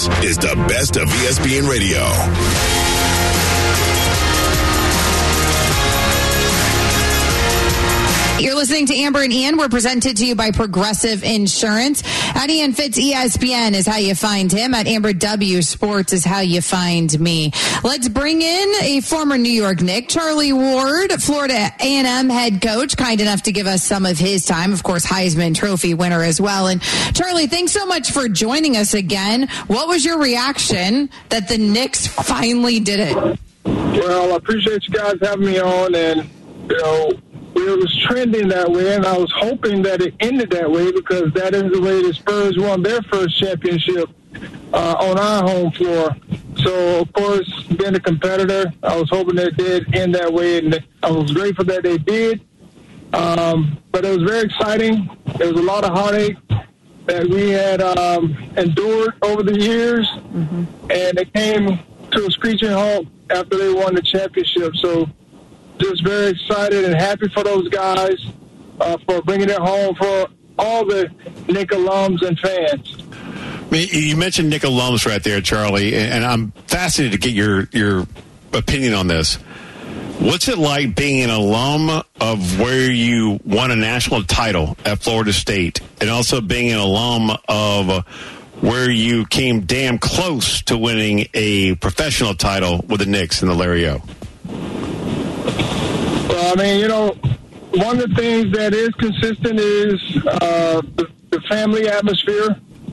is the best of ESPN Radio. You're listening to Amber and Ian. We're presented to you by Progressive Insurance. At Ian Fitz, ESPN is how you find him. At Amber W Sports is how you find me. Let's bring in a former New York Knick, Charlie Ward, Florida A&M head coach, kind enough to give us some of his time. Of course, Heisman Trophy winner as well. And Charlie, thanks so much for joining us again. What was your reaction that the Knicks finally did it? Well, I appreciate you guys having me on, and, it was trending that way, and I was hoping that it ended that way because that is the way the Spurs won their first championship on our home floor. So, of course, being a competitor, I was hoping that it did end that way, and I was grateful that they did. But it was very exciting. There was a lot of heartache that we had endured over the years, and it came to a screeching halt after they won the championship. So, just very excited and happy for those guys for bringing it home for all the Knick alums and fans. I mean, you mentioned Knick alums right there, Charlie, and I'm fascinated to get your opinion on this. What's it like being an alum of where you won a national title at Florida State and also being an alum of where you came damn close to winning a professional title with the Knicks and the Larry O? Well, I mean, one of the things that is consistent is the family atmosphere.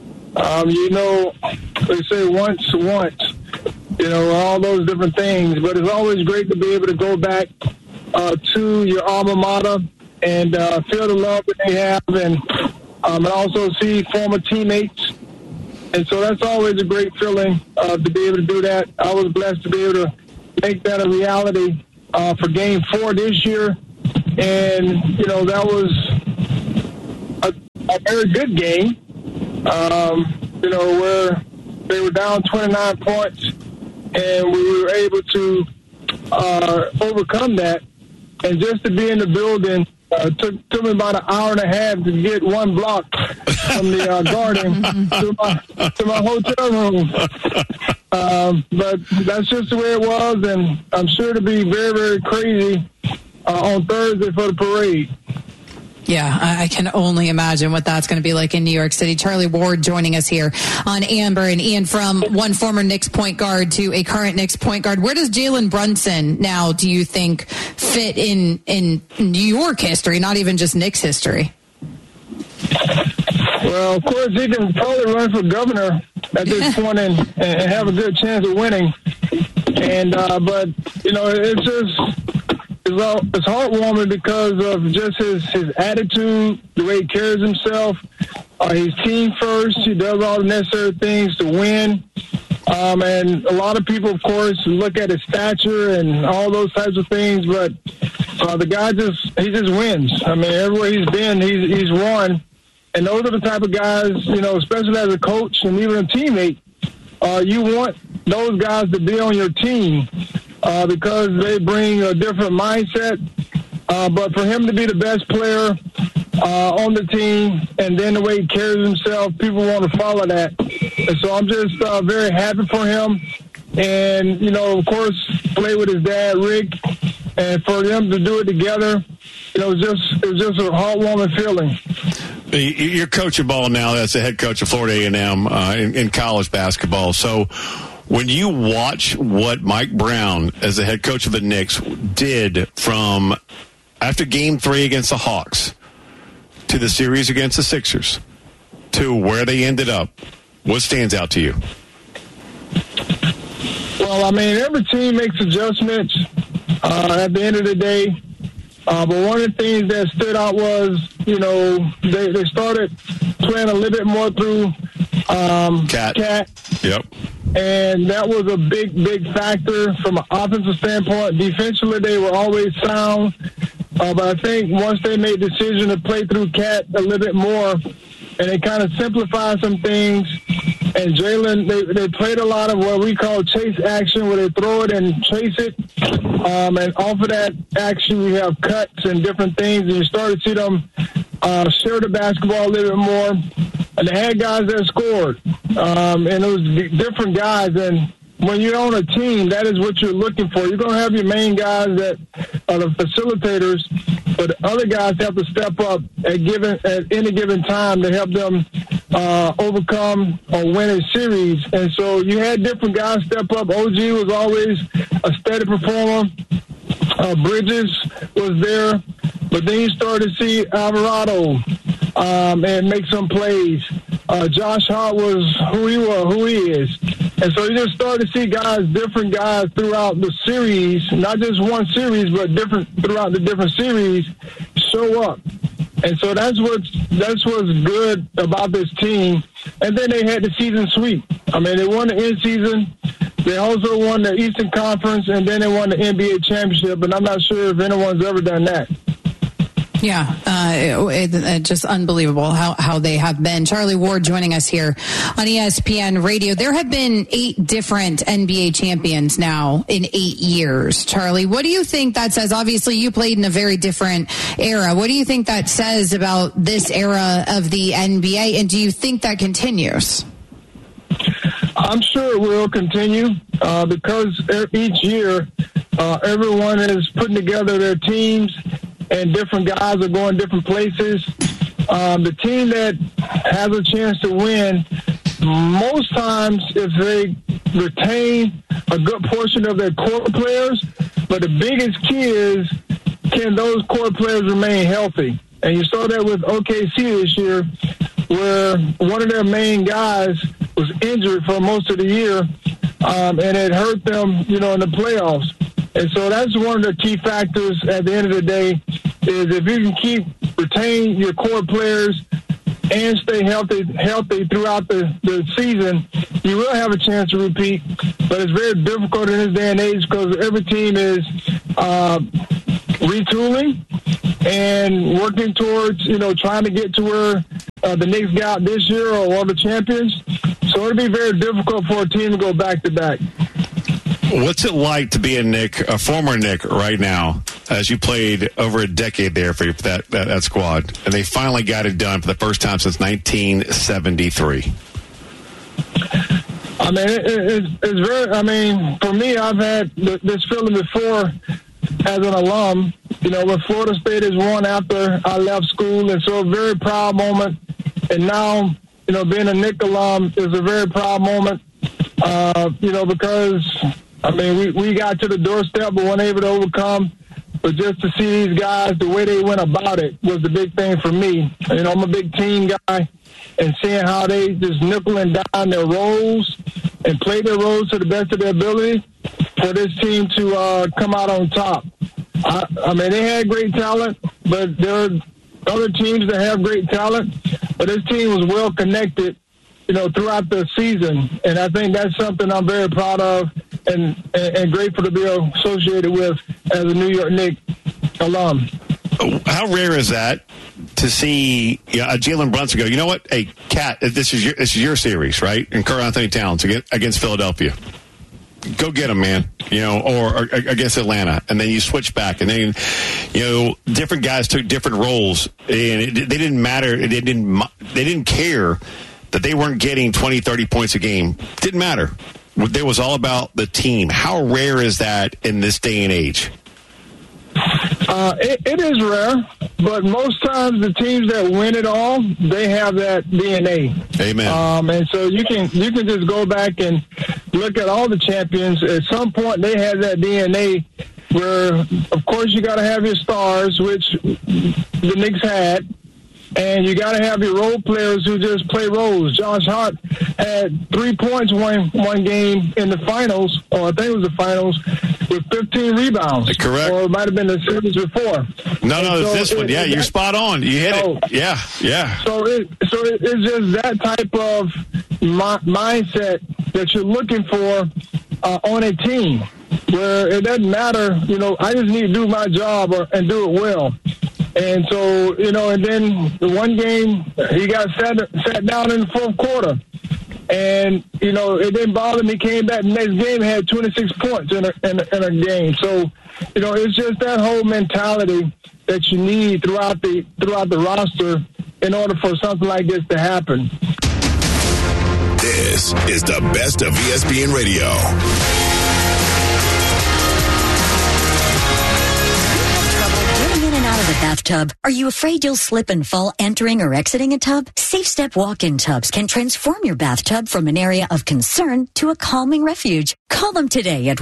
They say once, all those different things. But it's always great to be able to go back to your alma mater and feel the love that they have and also see former teammates. And so that's always a great feeling to be able to do that. I was blessed to be able to make that a reality for Game 4 this year. And, that was a very good game, where they were down 29 points, and we were able to overcome that. And just to be in the building took me about an hour and a half to get one block from the garden to my hotel room. But that's just the way it was, and I'm sure to be very, very crazy on Thursday for the parade. Yeah, I can only imagine what that's going to be like in New York City. Charlie Ward joining us here on Amber and Ian, from one former Knicks point guard to a current Knicks point guard. Where does Jalen Brunson now, do you think, fit in New York history, not even just Knicks history? Well, of course, he can probably run for governor at this point and have a good chance of winning. And but it's just it's heartwarming because of just his attitude, the way he carries himself. He's team first. He does all the necessary things to win. And a lot of people, of course, look at his stature and all those types of things, but the guy just wins. I mean, everywhere he's been, he's won. And those are the type of guys, especially as a coach and even a teammate, you want those guys to be on your team because they bring a different mindset. But for him to be the best player on the team and then the way he carries himself, people want to follow that. And so I'm just very happy for him. And, of course, play with his dad, Rick, and for them to do it together, it was just a heartwarming feeling. You're coaching ball now as the head coach of Florida A&M in college basketball. So when you watch what Mike Brown, as the head coach of the Knicks, did from after Game 3 against the Hawks to the series against the Sixers to where they ended up, what stands out to you? Well, I mean, every team makes adjustments at the end of the day. But one of the things that stood out was, they started playing a little bit more through Cat. Yep. And that was a big, big factor from an offensive standpoint. Defensively, they were always sound. But I think once they made the decision to play through Cat a little bit more, and they kind of simplified some things, and Jalen, they played a lot of what we call chase action, where they throw it and chase it. And off of that action, you have cuts and different things, and you start to see them share the basketball a little bit more. and they had guys that scored, and it was different guys. And when you're on a team, that is what you're looking for. You're going to have your main guys that are the facilitators, but the other guys have to step up at any given time to help them overcome or win a series. And so you had different guys step up. OG was always a steady performer. Bridges was there, but then you started to see Alvarado and make some plays. Josh Hart was who he is. And so you just started to see different guys throughout the series, not just one series, but throughout the different series show up. And so that's what's good about this team. And then they had the season sweep. I mean, they won the in-season. They also won the Eastern Conference, and then they won the NBA championship. And I'm not sure if anyone's ever done that. Yeah, it's just unbelievable how they have been. Charlie Ward joining us here on ESPN Radio. There have been 8 different NBA champions now in 8 years. Charlie, what do you think that says? Obviously, you played in a very different era. What do you think that says about this era of the NBA, and do you think that continues? I'm sure it will continue because each year everyone is putting together their teams, and different guys are going different places. The team that has a chance to win, most times if they retain a good portion of their core players, but the biggest key is, can those core players remain healthy? And you saw that with OKC this year, where one of their main guys was injured for most of the year, and it hurt them, in the playoffs. And so that's one of the key factors at the end of the day, is if you can retain your core players and stay healthy throughout the season, you will have a chance to repeat. But it's very difficult in this day and age because every team is retooling and working towards, trying to get to where the Knicks got this year or one of the champions. So it'll be very difficult for a team to go back-to-back. What's it like to be a former Knick right now, as you played over a decade there for that squad, and they finally got it done for the first time since 1973? I mean, it's very. I mean, for me, I've had this feeling before as an alum. When Florida State has won after I left school, and so a very proud moment. And now, being a Knick alum is a very proud moment. Because. I mean, we got to the doorstep but weren't able to overcome. But just to see these guys, the way they went about it was the big thing for me. I'm a big team guy, and seeing how they just nickel and dime their roles and play their roles to the best of their ability for this team to come out on top. I mean, they had great talent, but there are other teams that have great talent. But this team was well connected, throughout the season. And I think that's something I'm very proud of and grateful to be associated with as a New York Knicks alum. How rare is that to see Jalen Brunson go, you know what? Hey, Cat, this is your series, right? And Karl-Anthony Towns against Philadelphia. Go get him, man. Or against Atlanta, and then you switch back, and then different guys took different roles, and they didn't matter. They didn't care that they weren't getting 20, 30 points a game. Didn't matter. It was all about the team. How rare is that in this day and age? It is rare, but most times the teams that win it all, they have that DNA. Amen. And so you can just go back and look at all the champions. At some point, they had that DNA where, of course, you got to have your stars, which the Knicks had. And you got to have your role players who just play roles. Josh Hart had 3 points one game in the finals, or I think it was the finals, with 15 rebounds. Correct. Or it might have been the series before. No, it's this one. Yeah, you're spot on. You hit it. Yeah. So it's just that type of mindset that you're looking for on a team, where it doesn't matter, I just need to do my job and do it well. And so, and then the one game, he got sat down in the fourth quarter. And, it didn't bother me. He came back the next game, had 26 points in a game. So, it's just that whole mentality that you need throughout the roster in order for something like this to happen. This is the best of ESPN Radio. Getting in and out of the bathtub? Are you afraid you'll slip and fall entering or exiting a tub? Safe Step walk-in tubs can transform your bathtub from an area of concern to a calming refuge. Call them today at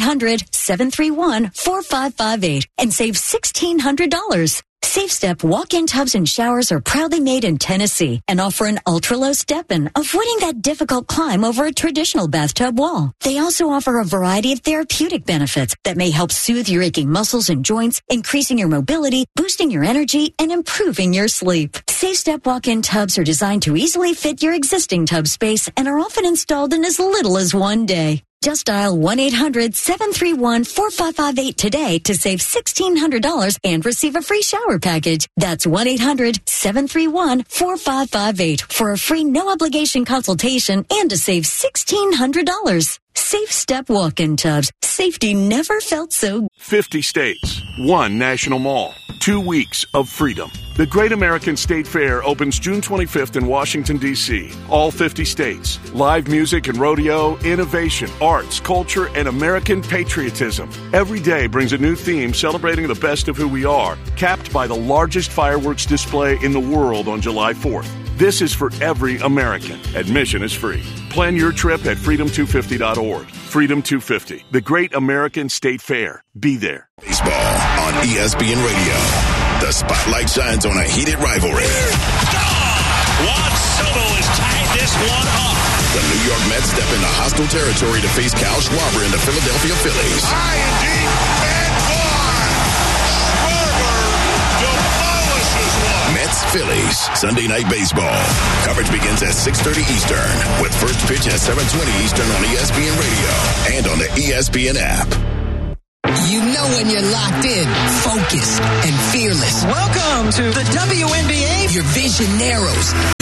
1-800-731-4558 and save $1,600. Safe Step walk-in tubs and showers are proudly made in Tennessee and offer an ultra-low step-in, avoiding that difficult climb over a traditional bathtub wall. They also offer a variety of therapeutic benefits that may help soothe your aching muscles and joints, increasing your mobility, boosting your energy, and improving your sleep. Safe Step walk-in tubs are designed to easily fit your existing tub space and are often installed in as little as one day. Just dial 1-800-731-4558 today to save $1,600 and receive a free shower package. That's 1-800-731-4558 for a free no-obligation consultation and to save $1,600. Safe Step walk-in tubs. Safety never felt so good. 50 states, one national mall, 2 weeks of freedom. The Great American State Fair opens June 25th in Washington, D.C. All 50 states. Live music and rodeo, innovation, arts, culture, and American patriotism. Every day brings a new theme celebrating the best of who we are, capped by the largest fireworks display in the world on July 4th. This is for every American. Admission is free. Plan your trip at freedom250.org. Freedom 250, the Great American State Fair. Be there. Baseball on ESPN Radio. The spotlight shines on a heated rivalry. Juan Soto has tied this one up. The New York Mets step into hostile territory to face Kyle Schwarber and the Philadelphia Phillies. High and deep and gone. Schwarber demolishes one. Mets-Phillies, Sunday Night Baseball. Coverage begins at 6:30 Eastern, with first pitch at 7:20 Eastern on ESPN Radio and on the ESPN app. You know when you're locked in, focused, and fearless. Welcome to the WNBA. Your vision narrows,